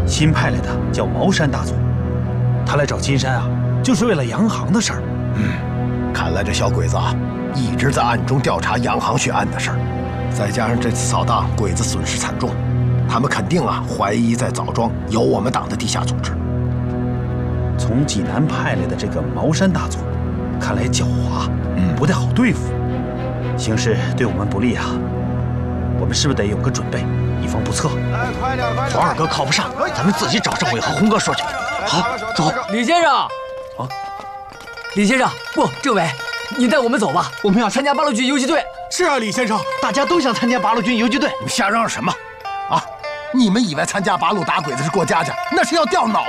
新派来的叫茅山大佐，他来找金山啊，就是为了洋行的事儿。 看来这小鬼子啊，一直在暗中调查洋行血案的事儿，再加上这次扫荡，鬼子损失惨重，他们肯定啊怀疑在枣庄有我们党的地下组织。 从济南派来的这个茅山大佐，看来狡猾，不太好对付，形势对我们不利啊。我们是不是得有个准备，以防不测？ 哎，快点，快点！ 黄二哥靠不上，咱们自己找政委和洪哥说去。好，走。 李先生，啊，李先生，不，政委，你带我们走吧，我们要参加八路军游击队。 是啊，李先生，大家都想参加八路军游击队。 你们瞎嚷嚷什么？啊！你们以为参加八路打鬼子是过家家，那是要掉脑